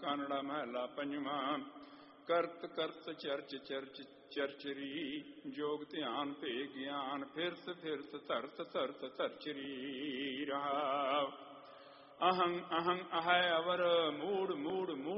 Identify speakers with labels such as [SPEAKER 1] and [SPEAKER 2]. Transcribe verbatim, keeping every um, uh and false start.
[SPEAKER 1] ਖਾਨੜਾ ਮਹਿਲਾ ਪੰਜਵਾਂ। ਕਰਤ ਕਰਤ ਚਰਚ ਚਰਚ ਚਰਚਰੀ, ਜੋਗ ਧਿਆਨ ਭੇ ਗਿਆਨ, ਫਿਰਸ ਫਿਰਸ ਧਰਤ ਧਰਤ ਧਰਚਰੀ। ਰਹਾਉ ਅਹੰ ਅਹੰ ਅਹੈ ਅਵਰ, ਮੂੜ ਮੂੜ ਮੂੜ